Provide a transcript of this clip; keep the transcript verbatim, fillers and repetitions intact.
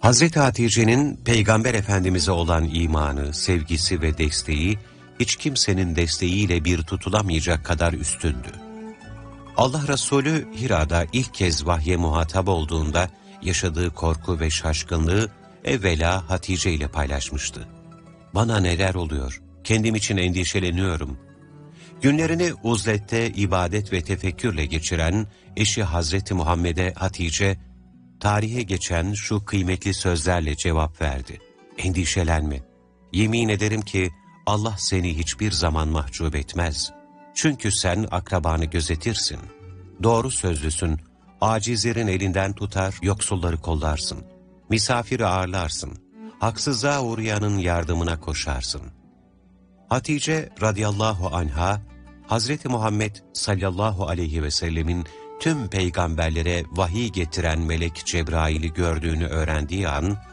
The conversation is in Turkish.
Hazreti Hatice'nin Peygamber Efendimiz'e olan imanı, sevgisi ve desteği, hiç kimsenin desteğiyle bir tutulamayacak kadar üstündü. Allah Resulü Hira'da ilk kez vahye muhatap olduğunda yaşadığı korku ve şaşkınlığı evvela Hatice ile paylaşmıştı. "Bana neler oluyor? Kendim için endişeleniyorum." Günlerini uzlette, ibadet ve tefekkürle geçiren eşi Hazreti Muhammed'e Hatice, tarihe geçen şu kıymetli sözlerle cevap verdi. "Endişelenme. Yemin ederim ki Allah seni hiçbir zaman mahcup etmez. Çünkü sen akrabanı gözetirsin. Doğru sözlüsün. Acizlerin elinden tutar, yoksulları kollarsın. Misafiri ağırlarsın. Haksızlığa uğrayanın yardımına koşarsın." Hatice radıyallahu anha, Hazreti Muhammed sallallahu aleyhi ve sellemin tüm peygamberlere vahiy getiren melek Cebrail'i gördüğünü öğrendiği an,